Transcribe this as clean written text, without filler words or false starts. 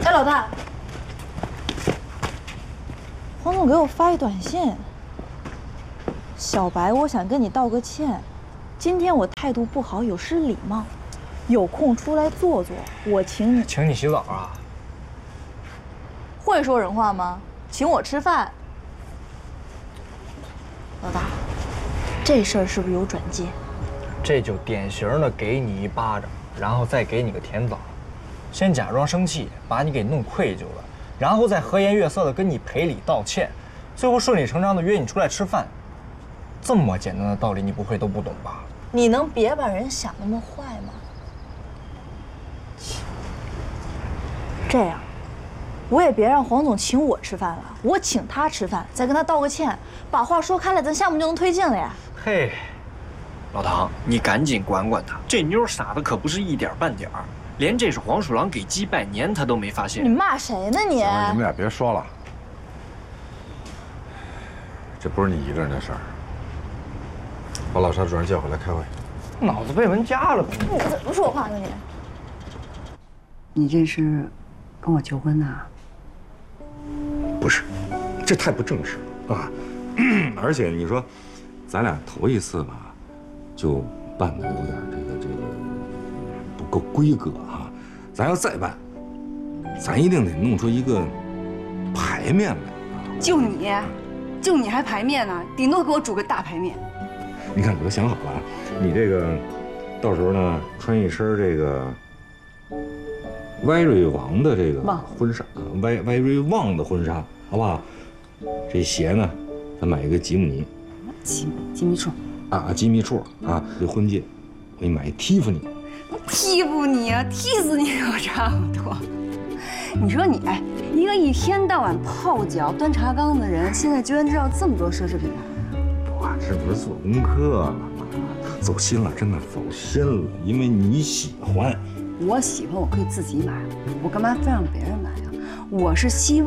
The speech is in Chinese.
哎，老大，黄总给我发一短信。小白，我想跟你道个歉，今天我态度不好，有失礼貌，有空出来坐坐，我请你。 请你洗澡啊？ 会说人话吗？请我吃饭。老大，这事儿是不是有转接？ 这就典型的给你一巴掌，然后再给你个甜枣，先假装生气，把你给弄愧疚了，然后再和颜悦色的跟你赔礼道歉，最后顺理成章的约你出来吃饭。这么简单的道理，你不会都不懂吧？ 你能别把人想那么坏吗？这样，我也别让黄总请我吃饭了，我请他吃饭，再跟他道个歉，把话说开了，咱项目就能推进了呀。 嘿， 老唐，你赶紧管管他，这妞傻的可不是一点半点儿，连这是黄鼠狼给鸡拜年他都没发现。 你骂谁呢你？ 行了，你们俩别说了，这不是你一个人的事儿。把老沙主任叫回来开会。 脑子被人夹了吧？ 你怎么说话呢你？ 你这是跟我求婚呐？ 不是，这太不正式了啊！而且你说，咱俩头一次吧，就办的有点这个不够规格啊。咱要再办，咱一定得弄出一个排面来啊！ 就你还排面呢？顶多给我煮个大排面。 你看，我都想好了啊，你这个到时候呢，穿一身这个歪瑞王的这个婚纱，歪瑞旺的婚纱，好不好？这鞋呢，咱买一个吉姆尼， 吉米处啊，吉米处啊，这婚戒，我给你买一蒂芙尼。 踢不你啊，踢死你我差不多。你说你，哎，一个一天到晚泡脚端茶缸的人，现在居然知道这么多奢侈品牌？ 我这不是做功课了吗？走心了，真的走心了，因为你喜欢。 我喜欢，我可以自己买，我干嘛非让别人买啊？我是希望。